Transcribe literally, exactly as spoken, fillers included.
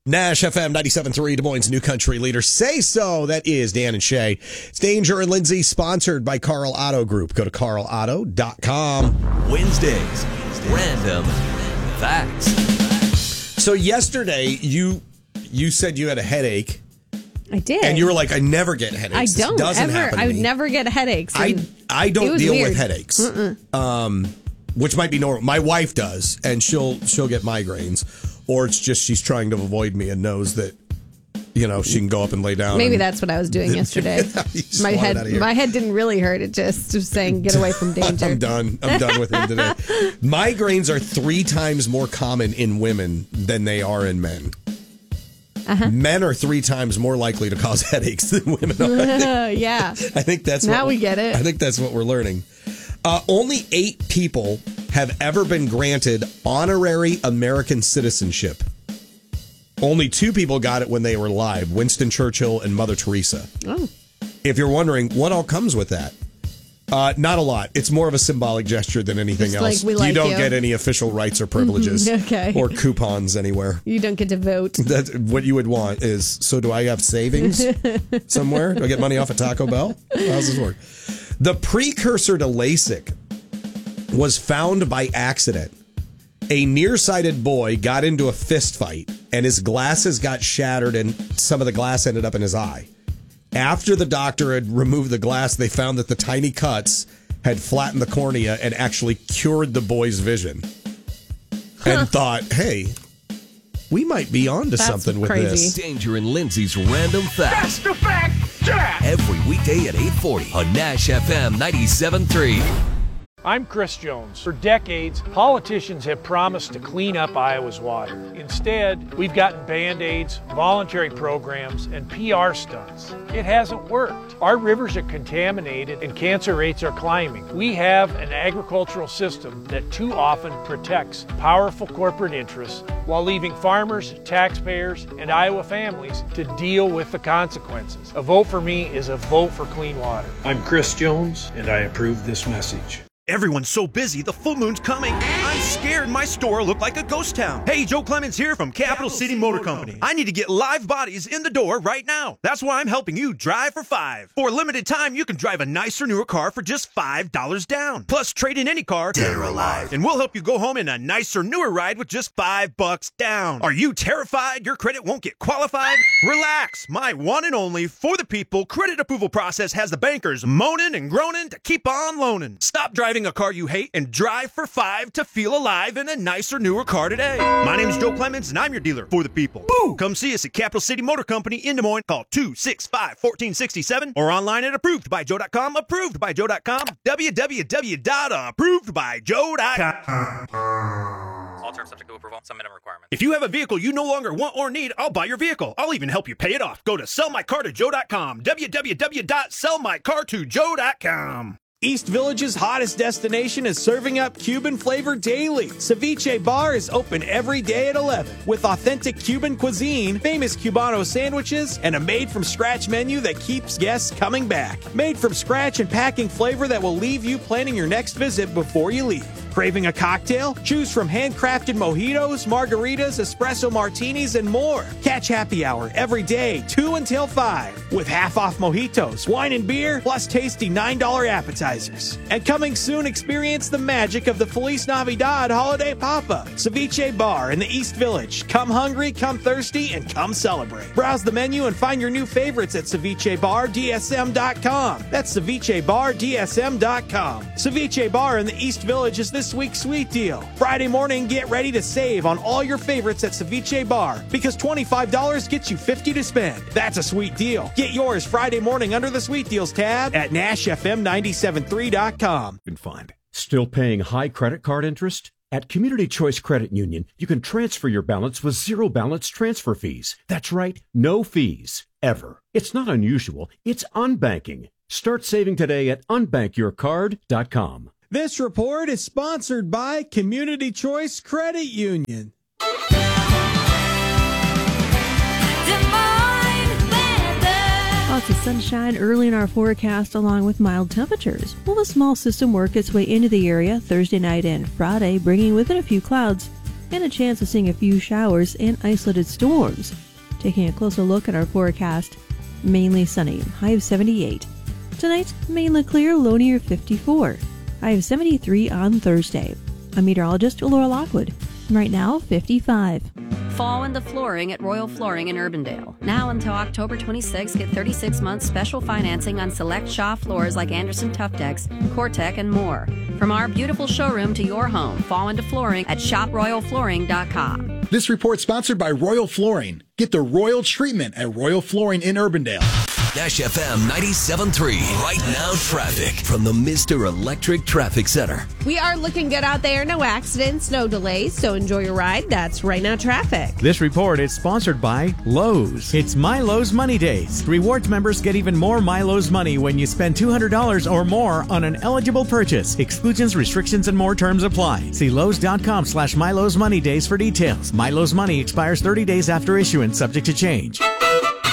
Nash F M ninety-seven point three, Des Moines' new country leader. Say so. That is Dan and Shay. It's Danger and Lindsay, sponsored by Carl Auto Group. Go to carl auto dot com. Wednesdays, Random Facts. So yesterday, you you said you had a headache. I did. And you were like, I never get headaches. I don't This doesn't ever. happen to I would me. never get headaches. I, I don't deal weird. with headaches. Um, which might be normal. My wife does, and she'll she'll get migraines. Or it's just she's trying to avoid me and knows that, you know, she can go up and lay down. Maybe and, that's what I was doing yesterday. my head my head didn't really hurt. It just was saying, get away from danger. I'm done. I'm done with him today. Migraines are three times more common in women than they are in men. Uh-huh. Men are three times more likely to cause headaches than women are. Yeah. I think that's now what, we get it. I think that's what we're learning. Uh, only eight people have ever been granted honorary American citizenship. Only two people got it when they were alive, Winston Churchill and Mother Teresa. Oh. If you're wondering, what all comes with that? Uh, not a lot. It's more of a symbolic gesture than anything Just else. like we like you don't you. get any official rights or privileges Okay. or coupons anywhere. You don't get to vote. That's what you would want is, so do I have savings somewhere? Do I get money off of Taco Bell? How does this work? The precursor to LASIK was found by accident. A nearsighted boy got into a fist fight and his glasses got shattered and some of the glass ended up in his eye. After the doctor had removed the glass, they found that the tiny cuts had flattened the cornea and actually cured the boy's vision. And huh. thought, hey, we might be onto That's something with crazy. this. Danger and Lindsay's Random Facts. That's the fact, Jack! Every weekday at eight forty on Nash F M ninety-seven point three. I'm Chris Jones. For decades, politicians have promised to clean up Iowa's water. Instead, we've gotten Band-Aids, voluntary programs, and P R stunts. It hasn't worked. Our rivers are contaminated and cancer rates are climbing. We have an agricultural system that too often protects powerful corporate interests while leaving farmers, taxpayers, and Iowa families to deal with the consequences. A vote for me is a vote for clean water. I'm Chris Jones, and I approve this message. Everyone's so busy, the full moon's coming. I'm scared my store will look like a ghost town. Hey, Joe Clemens here from Capital City Motor Company. I need to get live bodies in the door right now. That's why I'm helping you drive for five. For a limited time, you can drive a nicer, newer car for just five dollars down. Plus, trade in any car, dead or alive. And we'll help you go home in a nicer, newer ride with just five bucks down. Are you terrified your credit won't get qualified? Relax. My one and only for the people credit approval process has the bankers moaning and groaning to keep on loaning. Stop driving a car you hate and drive for five to feel alive in a nicer, newer car today. My name is Joe Clemens, and I'm your dealer for the people. Woo! Come see us at Capital City Motor Company in Des Moines. Call two six five, one four six seven or online at approved by joe dot com. approved by joe dot com. w w w dot approved by joe dot com. All terms subject to approval. Some minimum requirements. If you have a vehicle you no longer want or need, I'll buy your vehicle. I'll even help you pay it off. Go to sell my car to joe dot com. w w w dot sell my car to joe dot com. East Village's hottest destination is serving up Cuban flavor daily. Ceviche Bar is open every day at eleven with authentic Cuban cuisine, famous Cubano sandwiches, and a made-from-scratch menu that keeps guests coming back. Made from scratch and packing flavor that will leave you planning your next visit before you leave. Craving a cocktail? Choose from handcrafted mojitos, margaritas, espresso martinis, and more. Catch happy hour every day, two until five, with half-off mojitos, wine and beer, plus tasty nine dollar appetizers. And coming soon, experience the magic of the Feliz Navidad holiday pop-up. Ceviche Bar in the East Village. Come hungry, come thirsty, and come celebrate. Browse the menu and find your new favorites at ceviche bar d s m dot com. That's ceviche bar d s m dot com. Ceviche Bar in the East Village is this week's sweet deal. Friday morning, get ready to save on all your favorites at Ceviche Bar because twenty-five dollars gets you fifty dollars to spend. That's a sweet deal. Get yours Friday morning under the Sweet Deals tab at nash f m nine seven three dot com. Been find. Still paying high credit card interest? At Community Choice Credit Union, you can transfer your balance with zero balance transfer fees. That's right, no fees, ever. It's not unusual, it's unbanking. Start saving today at unbank your card dot com. This report is sponsored by Community Choice Credit Union. Lots of sunshine early in our forecast along with mild temperatures. Will the small system work its way into the area Thursday night and Friday, bringing with it a few clouds? and a chance of seeing a few showers and isolated storms. Taking a closer look at our forecast, mainly sunny, high of seventy-eight. Tonight, mainly clear, low near fifty-four. High of seventy-three on Thursday. I'm meteorologist Laura Lockwood. Right now, fifty-five. Fall into flooring at Royal Flooring in Urbandale. Now until October twenty-sixth, get thirty-six months special financing on select Shaw floors like Anderson Tuftex, Cortec, and more. From our beautiful showroom to your home, fall into flooring at shop royal flooring dot com. This report sponsored by Royal Flooring. Get the Royal treatment at Royal Flooring in Urbandale. Nash F M ninety-seven point three. Right now, traffic from the Mister Electric Traffic Center. We are looking good out there. No accidents, no delays. So enjoy your ride. That's Right Now Traffic. This report is sponsored by Lowe's. It's My Lowe's Money Days. Rewards members get even more My Lowe's money when you spend two hundred dollars or more on an eligible purchase. Exclusions, restrictions, and more terms apply. See Lowe's.com slash My Lowe's Money Days for details. My Lowe's Money expires thirty days after issuance, subject to change.